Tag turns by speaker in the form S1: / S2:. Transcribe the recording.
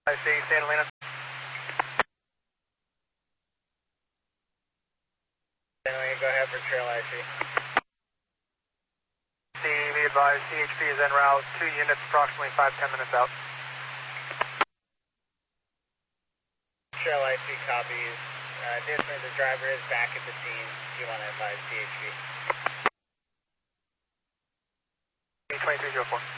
S1: I see, Santa Lena.
S2: Santa Lena, go ahead for trail IC.
S1: Be advised, CHP is en route, 2 units, approximately 5-10 minutes out.
S2: Trail IC copies. Additionally, the driver is back at the scene. Do you want to advise CHP?
S1: 2304.